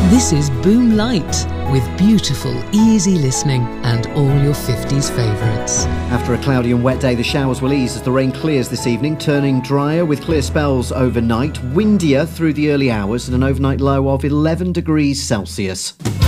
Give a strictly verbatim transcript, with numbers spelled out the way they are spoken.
This is Boom Light, with beautiful, easy listening and all your fifties favourites. After a cloudy and wet day, the showers will ease as the rain clears this evening, turning drier with clear spells overnight, windier through the early hours and an overnight low of eleven degrees Celsius.